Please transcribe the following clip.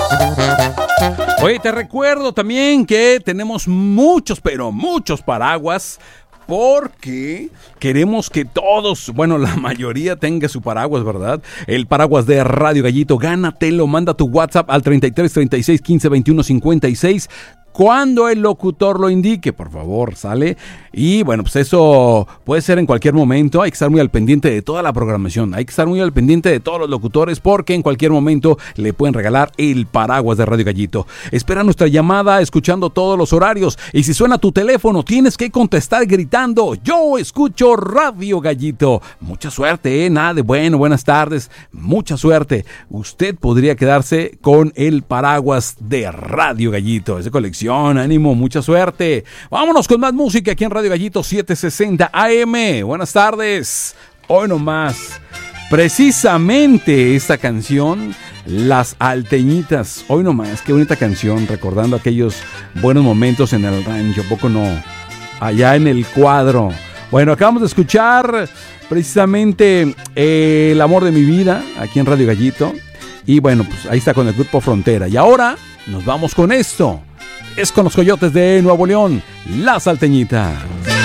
Oye, te recuerdo también que tenemos muchos, pero muchos paraguas. Porque queremos que todos, bueno, la mayoría tenga su paraguas, ¿verdad? El paraguas de Radio Gallito, gánatelo, manda tu WhatsApp al 33 36 15 21 56. Cuando el locutor lo indique, por favor, ¿sale? Y bueno, pues eso puede ser en cualquier momento. Hay que estar muy al pendiente de toda la programación. Hay que estar muy al pendiente de todos los locutores porque en cualquier momento le pueden regalar el paraguas de Radio Gallito. Espera nuestra llamada escuchando todos los horarios. Y si suena tu teléfono, tienes que contestar gritando: yo escucho Radio Gallito. Mucha suerte, ¿eh? Nada de buenas tardes. Mucha suerte. Usted podría quedarse con el paraguas de Radio Gallito. Esa colección. Ánimo, mucha suerte. Vámonos con más música aquí en Radio Gallito 760 AM. Buenas tardes. Hoy nomás, precisamente esta canción, Las Alteñitas. Hoy nomás, qué bonita canción, recordando aquellos buenos momentos en el rancho, poco no, allá en el cuadro. Bueno, acabamos de escuchar precisamente El amor de mi vida aquí en Radio Gallito. Y bueno, pues ahí está con el grupo Frontera. Y ahora nos vamos con esto. Es con los Coyotes de Nuevo León, La Salteñita.